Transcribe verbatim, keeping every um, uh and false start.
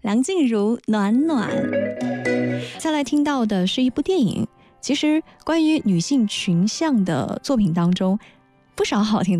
梁静茹暖暖。再来听到的是一部电影，其实关于女性群像的作品当中，不少好听的